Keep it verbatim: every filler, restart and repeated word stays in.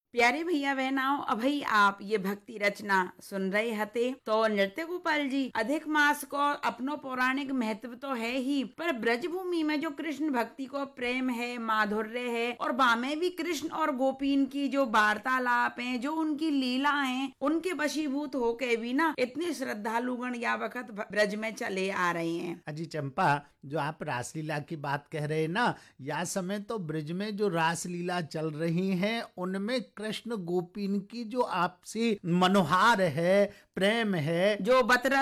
प्यारे भैया बहनाओं, अभई आप ये भक्ति रचना सुन रहे हते तो नृत्य गोपाल जी अधिक मास को अपनो पौराणिक महत्व तो है ही, पर ब्रजभूमि में जो कृष्ण भक्ति को प्रेम है, माधुर्य है, और बामे भी कृष्ण और गोपीन की जो वार्तालाप है, जो उनकी लीला है, उनके वशीभूत होके भी ना इतने श्रद्धालुगण या वक्त ब्रज में चले आ रहे हैं। अजी चंपा, जो आप रासलीला की बात कह रहे हैं ना, या समय तो ब्रज में जो रासलीला चल रही हैं उनमें कृष्ण गोपीन की जो आपसी मनोहार है, प्रेम है, जो बतरा